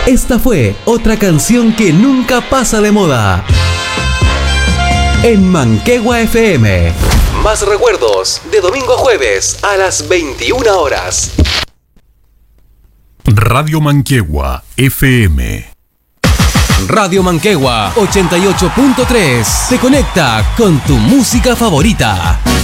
Esta fue otra canción que nunca pasa de moda. En Manquehue FM. Más recuerdos de domingo a jueves a las 21 horas. Radio Manquehue FM. Radio Manquehue 88.3 te conecta con tu música favorita.